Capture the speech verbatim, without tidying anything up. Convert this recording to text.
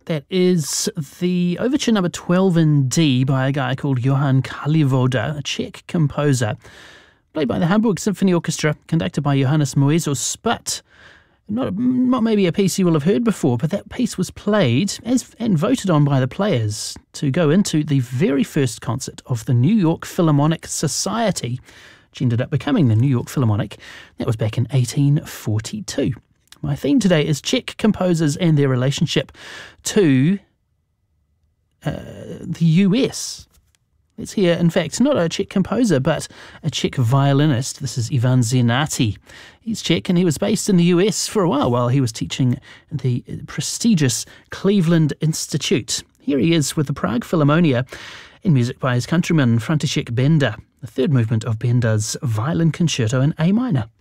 That is the overture number twelve in D by a guy called Johann Kalivoda, a Czech composer, played by the Hamburg Symphony Orchestra, conducted by Johannes Moesos, but not, not maybe a piece you will have heard before, but that piece was played as and voted on by the players to go into the very first concert of the New York Philharmonic Society, which ended up becoming the New York Philharmonic. That was back in eighteen forty-two. My theme today is Czech composers and their relationship to uh, the U S. Let's hear, in fact, not a Czech composer, but a Czech violinist. This is Ivan Zernati. He's Czech, and he was based in the U S for a while while he was teaching at the prestigious Cleveland Institute. Here he is with the Prague Philharmonia in music by his countryman František Benda, the third movement of Benda's Violin Concerto in A minor.